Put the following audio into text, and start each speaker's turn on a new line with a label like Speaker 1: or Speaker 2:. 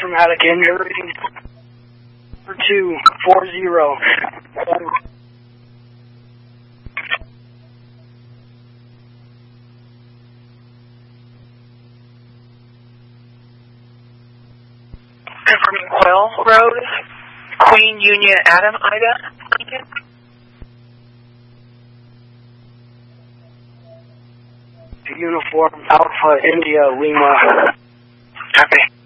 Speaker 1: traumatic injury. 240.
Speaker 2: Confirming Quail Road, Queen Union Adam Ida, Lincoln.
Speaker 1: Uniform Alpha India Lima.
Speaker 2: Copy.